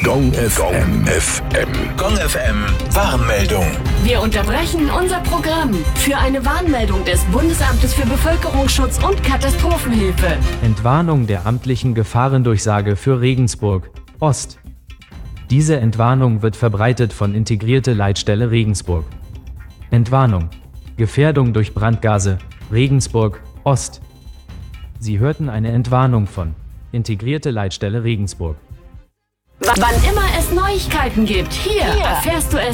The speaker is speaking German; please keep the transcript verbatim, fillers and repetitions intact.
Gong F M. F M. Gong F M Warnmeldung. Wir unterbrechen unser Programm für eine Warnmeldung des Bundesamtes für Bevölkerungsschutz und Katastrophenhilfe. Entwarnung der amtlichen Gefahrendurchsage für Regensburg Ost. Diese Entwarnung wird verbreitet von Integrierte Leitstelle Regensburg. Entwarnung. Gefährdung durch Brandgase, Regensburg Ost. Sie hörten eine Entwarnung von Integrierte Leitstelle Regensburg. Wann immer es Neuigkeiten gibt, hier, hier erfährst du es